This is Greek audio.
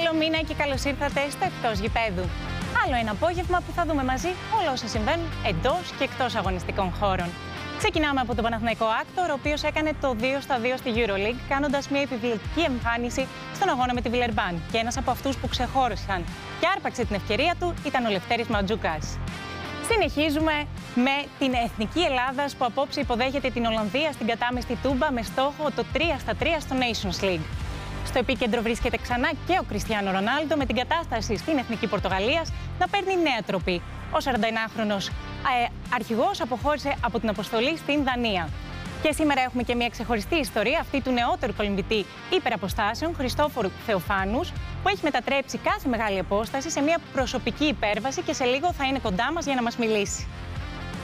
Καλό μήνα και καλώς ήρθατε στο Εκτός Γηπέδου. Άλλο ένα απόγευμα που θα δούμε μαζί όλα όσα συμβαίνουν εντός και εκτός αγωνιστικών χώρων. Ξεκινάμε από τον Παναθηναϊκό Άκτορ, ο οποίος έκανε το 2-2 στη EuroLeague, κάνοντας μια επιβλητική εμφάνιση στον αγώνα με τη Βιλερμπάν. Και ένας από αυτούς που ξεχώρισαν και άρπαξε την ευκαιρία του ήταν ο Λευτέρης Ματζούκας. Συνεχίζουμε με την Εθνική Ελλάδας που απόψε υποδέχεται την Ολλανδία στην κατάμεστη Τούμπα με στόχο το 3-3 στο Nations League. Στο επίκεντρο βρίσκεται ξανά και ο Κριστιάνο Ρονάλντο με την κατάσταση στην Εθνική Πορτογαλίας να παίρνει νέα τροπή. Ο 41χρονος αρχηγός αποχώρησε από την αποστολή στην Δανία. Και σήμερα έχουμε και μια ξεχωριστή ιστορία, αυτή του νεότερου κολυμβητή υπεραποστάσεων, Χριστόφορου Θεοφάνους, που έχει μετατρέψει κάθε μεγάλη απόσταση σε μια προσωπική υπέρβαση και σε λίγο θα είναι κοντά μας για να μας μιλήσει.